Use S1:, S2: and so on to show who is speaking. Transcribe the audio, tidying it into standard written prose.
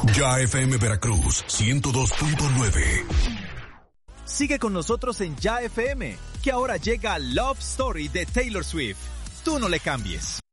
S1: Ya FM Veracruz 102.9.
S2: Sigue con nosotros en Ya FM, que ahora llega Love Story de Taylor Swift. Tú no le cambies.